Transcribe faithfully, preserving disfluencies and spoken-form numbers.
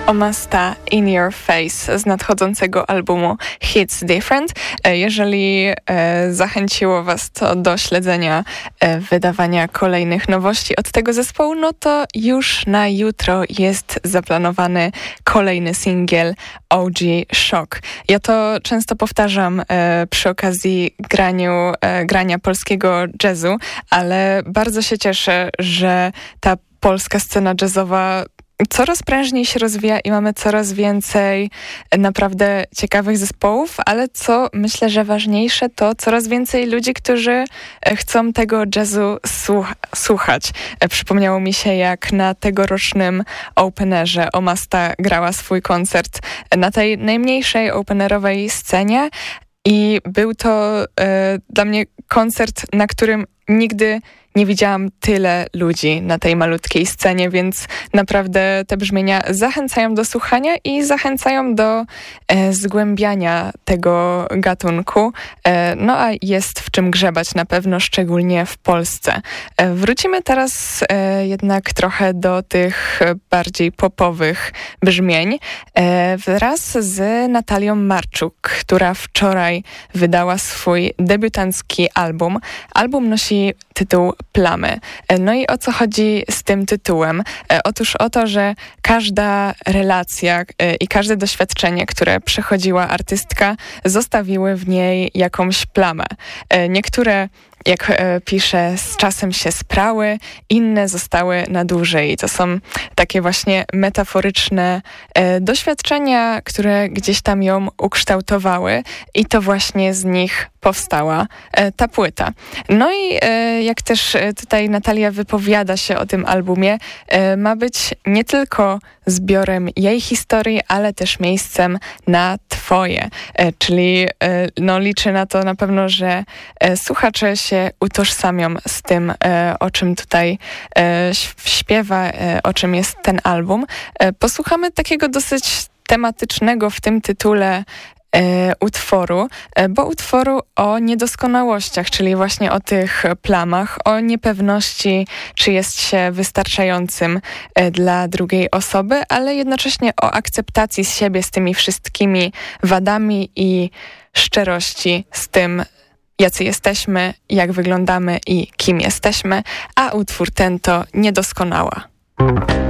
Omasta In Your Face z nadchodzącego albumu Hits Different. Jeżeli e, zachęciło Was to do śledzenia e, wydawania kolejnych nowości od tego zespołu, no to już na jutro jest zaplanowany kolejny singiel O G Shock. Ja to często powtarzam e, przy okazji graniu, e, grania polskiego jazzu, ale bardzo się cieszę, że ta polska scena jazzowa coraz prężniej się rozwija i mamy coraz więcej naprawdę ciekawych zespołów, ale co myślę, że ważniejsze, to coraz więcej ludzi, którzy chcą tego jazzu słuch- słuchać. Przypomniało mi się, jak na tegorocznym openerze Omasta grała swój koncert na tej najmniejszej openerowej scenie i był to e, dla mnie koncert, na którym nigdy nie widziałam tyle ludzi na tej malutkiej scenie, więc naprawdę te brzmienia zachęcają do słuchania i zachęcają do e, zgłębiania tego gatunku. E, no a jest w czym grzebać na pewno, szczególnie w Polsce. E, wrócimy teraz e, jednak trochę do tych bardziej popowych brzmień. E, wraz z Natalią Marczuk, która wczoraj wydała swój debiutancki album. Album nosi tytuł Plamy. No i o co chodzi z tym tytułem? Otóż o to, że każda relacja i każde doświadczenie, które przechodziła artystka, zostawiły w niej jakąś plamę. Niektóre, jak e, pisze, z czasem się sprały, inne zostały na dłużej. I to są takie właśnie metaforyczne e, doświadczenia, które gdzieś tam ją ukształtowały i to właśnie z nich powstała e, ta płyta. No i e, jak też e, tutaj Natalia wypowiada się o tym albumie, e, ma być nie tylko zbiorem jej historii, ale też miejscem na twoje. E, czyli e, no, liczy na to na pewno, że e, słuchacze się utożsamią z tym, e, o czym tutaj e, śpiewa, e, o czym jest ten album. E, posłuchamy takiego dosyć tematycznego w tym tytule E, utworu, e, bo utworu o niedoskonałościach, czyli właśnie o tych plamach, o niepewności, czy jest się wystarczającym e, dla drugiej osoby, ale jednocześnie o akceptacji z siebie z tymi wszystkimi wadami i szczerości z tym, jacy jesteśmy, jak wyglądamy i kim jesteśmy, a utwór ten to Niedoskonała.